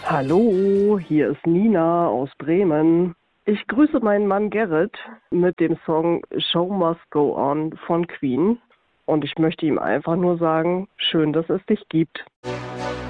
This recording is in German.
Hallo, hier ist Nina aus Bremen. Ich grüße meinen Mann Gerrit mit dem Song Show Must Go On von Queen. Und ich möchte ihm einfach nur sagen, schön, dass es dich gibt.